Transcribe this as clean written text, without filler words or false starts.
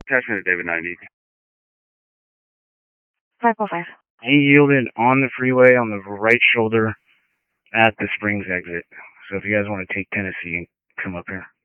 Attachment to David 90. 505. He yielded on the freeway on the right shoulder at the Springs exit. So if you guys want to take Tennessee, come up here.